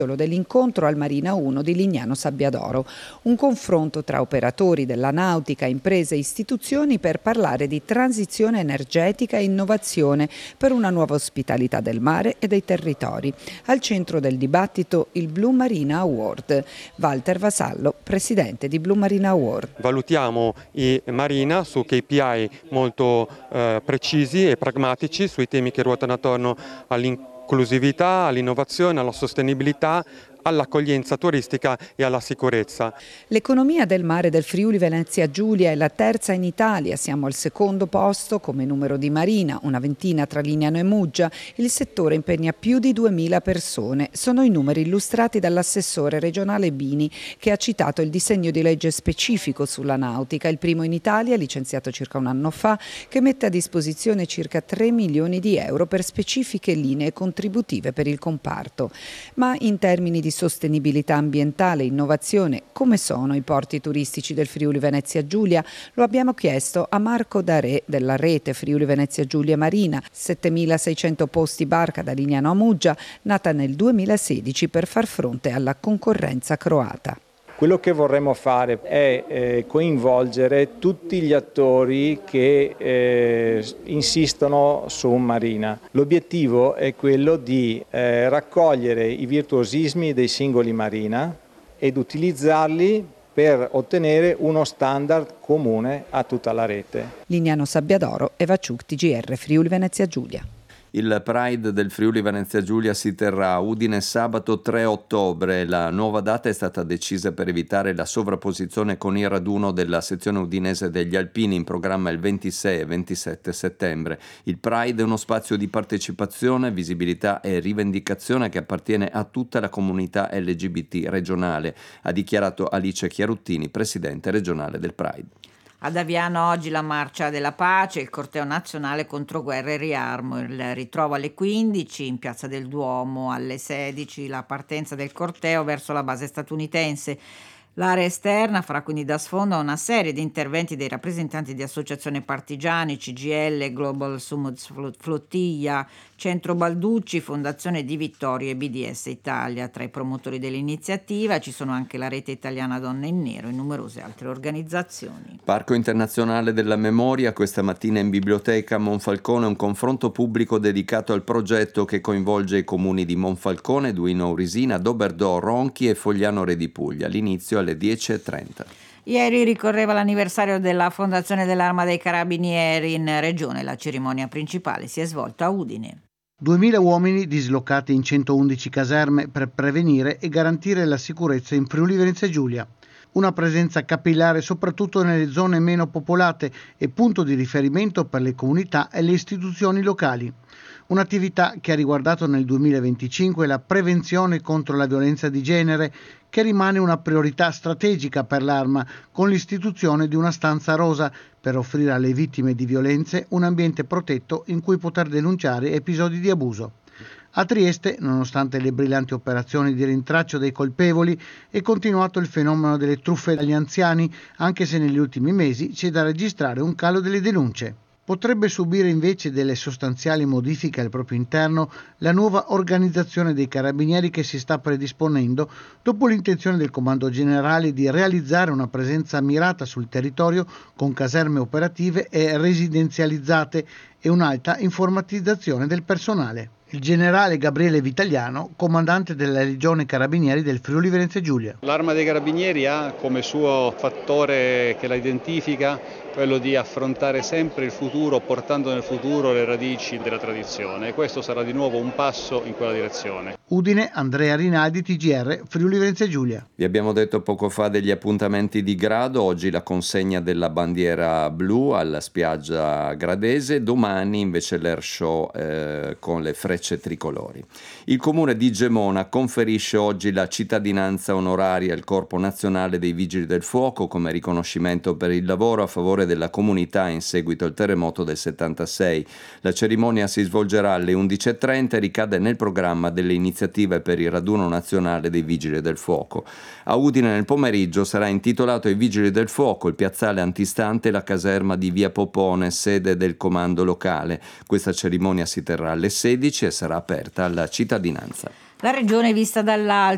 dell'incontro al Marina 1 di Lignano Sabbiadoro, un confronto tra operatori della nautica, imprese e istituzioni per parlare di transizione energetica e innovazione per una nuova ospitalità del mare e dei territori. Al centro del dibattito il Blue Marina Award. Walter Vasallo, presidente di Blue Marina Award. Valutiamo i Marina su KPI molto precisi e pragmatici sui temi che ruotano attorno all'inclusività, all'innovazione, alla sostenibilità, all'accoglienza turistica e alla sicurezza. L'economia del mare del Friuli Venezia Giulia è la terza in Italia, siamo al secondo posto come numero di marina, una ventina tra Lignano e Muggia. Il settore impegna più di 2000 persone. Sono i numeri illustrati dall'assessore regionale Bini, che ha citato il disegno di legge specifico sulla nautica, il primo in Italia, licenziato circa un anno fa, che mette a disposizione circa 3 milioni di euro per specifiche linee contributive per il comparto. Ma in termini di sostenibilità ambientale e innovazione, come sono i porti turistici del Friuli Venezia Giulia? Lo abbiamo chiesto a Marco Darè della rete Friuli Venezia Giulia Marina, 7.600 posti barca da Lignano a Muggia, nata nel 2016 per far fronte alla concorrenza croata. Quello che vorremmo fare è coinvolgere tutti gli attori che insistono su Marina. L'obiettivo è quello di raccogliere i virtuosismi dei singoli Marina ed utilizzarli per ottenere uno standard comune a tutta la rete. Lignano Sabbiadoro, Eva Ciuc, TGR Friuli Venezia Giulia. Il Pride del Friuli Venezia Giulia si terrà a Udine sabato 3 ottobre. La nuova data è stata decisa per evitare la sovrapposizione con il raduno della sezione udinese degli Alpini in programma il 26 e 27 settembre. Il Pride è uno spazio di partecipazione, visibilità e rivendicazione che appartiene a tutta la comunità LGBT regionale, ha dichiarato Alice Chiaruttini, presidente regionale del Pride. Ad Aviano oggi la marcia della pace, il corteo nazionale contro guerra e riarmo, il ritrovo alle 15 in Piazza del Duomo, alle 16 la partenza del corteo verso la base statunitense. L'area esterna farà quindi da sfondo a una serie di interventi dei rappresentanti di associazioni partigiane, CGL, Global Summit Flottiglia, Centro Balducci, Fondazione Di Vittorio e BDS Italia. Tra i promotori dell'iniziativa ci sono anche la Rete Italiana Donne in Nero e numerose altre organizzazioni. Parco Internazionale della Memoria, questa mattina in biblioteca Monfalcone un confronto pubblico dedicato al progetto che coinvolge i comuni di Monfalcone, Duino Aurisina, Doberdò, Ronchi e Fogliano Re di Puglia. All'inizio alle 10:30. Ieri ricorreva l'anniversario della fondazione dell'Arma dei Carabinieri in regione. La cerimonia principale si è svolta a Udine. 2000 uomini dislocati in 111 caserme per prevenire e garantire la sicurezza in Friuli Venezia Giulia. Una presenza capillare soprattutto nelle zone meno popolate e punto di riferimento per le comunità e le istituzioni locali. Un'attività che ha riguardato nel 2025 la prevenzione contro la violenza di genere, che rimane una priorità strategica per l'Arma, con l'istituzione di una stanza rosa per offrire alle vittime di violenze un ambiente protetto in cui poter denunciare episodi di abuso. A Trieste, nonostante le brillanti operazioni di rintraccio dei colpevoli, è continuato il fenomeno delle truffe agli anziani, anche se negli ultimi mesi c'è da registrare un calo delle denunce. Potrebbe subire invece delle sostanziali modifiche al proprio interno la nuova organizzazione dei carabinieri che si sta predisponendo dopo l'intenzione del Comando Generale di realizzare una presenza mirata sul territorio con caserme operative e residenzializzate e un'alta informatizzazione del personale. Il generale Gabriele Vitaliano, comandante della Legione Carabinieri del Friuli Venezia Giulia. L'Arma dei Carabinieri ha come suo fattore che la identifica quello di affrontare sempre il futuro, portando nel futuro le radici della tradizione, e questo sarà di nuovo un passo in quella direzione. Udine, Andrea Rinaldi, TGR, Friuli Venezia Giulia. Vi abbiamo detto poco fa degli appuntamenti di grado, oggi la consegna della bandiera blu alla spiaggia gradese, domani invece l'air show con le frecce tricolori. Il comune di Gemona conferisce oggi la cittadinanza onoraria al Corpo Nazionale dei Vigili del Fuoco come riconoscimento per il lavoro a favore della comunità in seguito al terremoto del 76. La cerimonia si svolgerà alle 11:30 e ricade nel programma delle iniziative per il raduno nazionale dei Vigili del Fuoco. A Udine nel pomeriggio sarà intitolato ai Vigili del Fuoco il piazzale antistante la caserma di Via Popone, sede del comando locale. Questa cerimonia si terrà alle 16 e sarà aperta alla cittadinanza. La regione vista dall'alto.